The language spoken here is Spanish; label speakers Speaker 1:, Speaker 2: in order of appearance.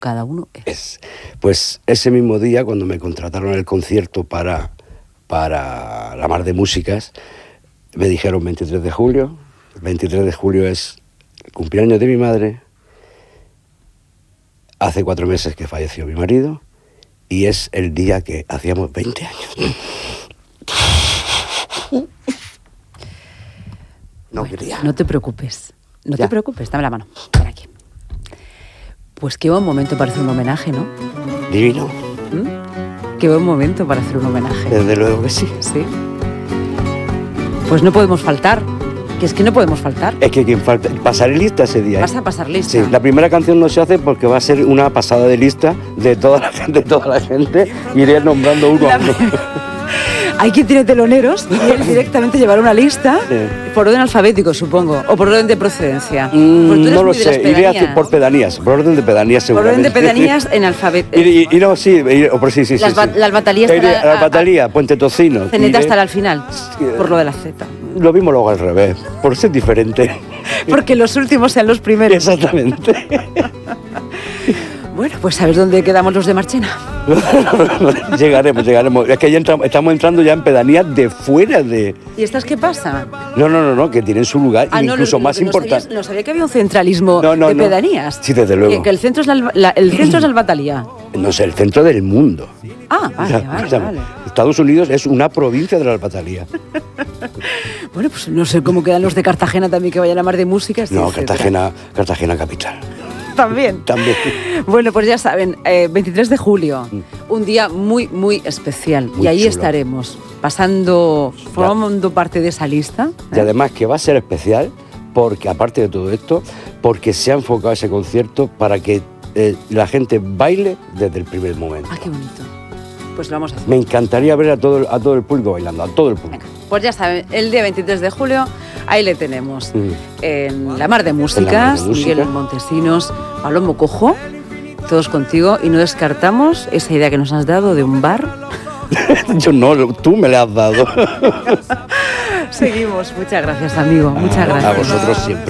Speaker 1: cada uno es.
Speaker 2: Pues ese mismo día, cuando me contrataron el concierto para La Mar de Músicas, me dijeron 23 de julio. El 23 de julio es el cumpleaños de mi madre. Hace 4 meses que falleció mi marido y es el día que hacíamos 20 años. No quería.
Speaker 1: No te preocupes, no te preocupes, dame la mano, por aquí. Pues qué buen momento para hacer un homenaje, ¿no?
Speaker 2: Divino.
Speaker 1: Qué buen momento para hacer un homenaje.
Speaker 2: Desde luego que sí.
Speaker 1: Sí. Pues no podemos faltar, que es que no podemos faltar.
Speaker 2: Es que quien falta, pasaré lista ese día.
Speaker 1: Vas a pasar lista.
Speaker 2: Sí, la primera canción no se hace porque va a ser una pasada de lista de toda la gente. Iré nombrando uno a uno.
Speaker 1: Hay quien tiene teloneros y él directamente llevará una lista por orden alfabético, supongo, o por orden de procedencia.
Speaker 2: No lo sé, iré por pedanías, por orden de pedanías seguramente.
Speaker 1: Por orden de pedanías en alfabeto.
Speaker 2: Sí.
Speaker 1: Las batalías
Speaker 2: la batalía, Puente Tocino.
Speaker 1: Ceneta estará al final, por lo de la Z.
Speaker 2: Lo mismo luego al revés, por ser diferente.
Speaker 1: Porque los últimos sean los primeros.
Speaker 2: Exactamente.
Speaker 1: Bueno, pues ¿sabes dónde quedamos los de Marchena?
Speaker 2: Llegaremos. Es que ya estamos entrando ya en pedanías de fuera de...
Speaker 1: ¿Y estas qué pasa?
Speaker 2: No, que tienen su lugar incluso más importante.
Speaker 1: No sabía que había un centralismo de pedanías.
Speaker 2: Sí, desde luego.
Speaker 1: Que el centro es Albatalía.
Speaker 2: No sé, el centro del mundo.
Speaker 1: Vale.
Speaker 2: Estados Unidos es una provincia de la Albatalía.
Speaker 1: Bueno, pues no sé cómo quedan los de Cartagena también, que vayan a Mar de Músicas.
Speaker 2: No, Cartagena capital.
Speaker 1: También. Bueno, pues ya saben, 23 de julio, un día muy, muy especial. Muy y ahí chulo. Estaremos, formando parte de esa lista.
Speaker 2: Y además que va a ser especial, porque aparte de todo esto, porque se ha enfocado ese concierto para que la gente baile desde el primer momento.
Speaker 1: Qué bonito. Pues lo vamos a hacer.
Speaker 2: Me encantaría ver a todo el público bailando, a todo el público.
Speaker 1: Venga, pues ya saben, el día 23 de julio, ahí le tenemos. En La Mar de Músicas, Miguel Montesinos, Palomo Cojo, todos contigo, y no descartamos esa idea que nos has dado de un bar.
Speaker 2: Yo no, tú me la has dado.
Speaker 1: Seguimos. Muchas gracias, amigo. Muchas gracias.
Speaker 2: A vosotros siempre.